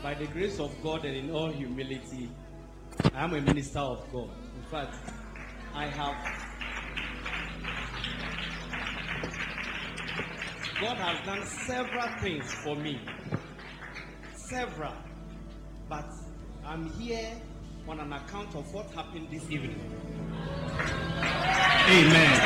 by the grace of God and in all humility, I am a minister of God. In fact, God has done several things for me. Several. But I'm here on an account of what happened this evening. Amen.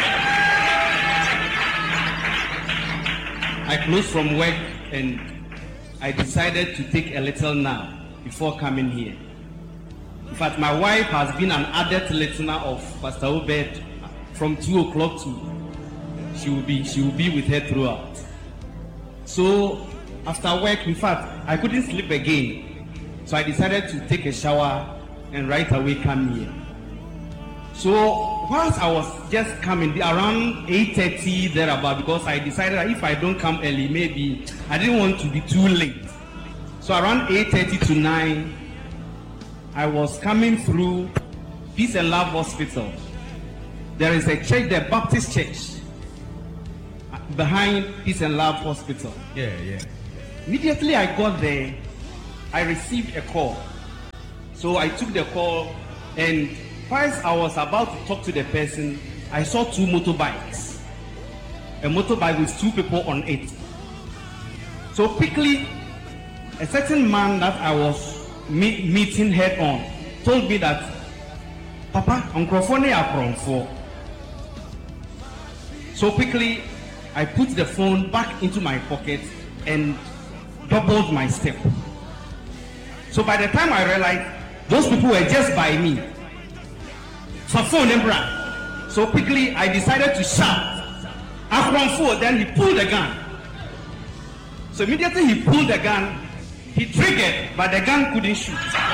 I closed from work and I decided to take a little nap before coming here. In fact, my wife has been an added listener of Pastor Obed from 2 o'clock to she will be with her throughout. So after work, in fact, I couldn't sleep again. So I decided to take a shower and right away come here. So whilst I was just coming around 8:30 thereabout, because I decided that if I don't come early, maybe I didn't want to be too late. So around 8:30 to 9, I was coming through Peace and Love Hospital. There is a church, the Baptist Church, behind Peace and Love Hospital. Yeah. Immediately I got there, I received a call. So I took the call, and whilst I was about to talk to the person, I saw 2 motorbikes. A motorbike with 2 people on it. So quickly, a certain man that I was meeting head on told me that, Papa, Unkrofone Akronfo. So quickly, I put the phone back into my pocket and doubled my step. So by the time I realized, those people were just by me. So quickly, I decided to shout, Akronfo, then he pulled the gun. So immediately he pulled the gun, he triggered, but the gun couldn't shoot.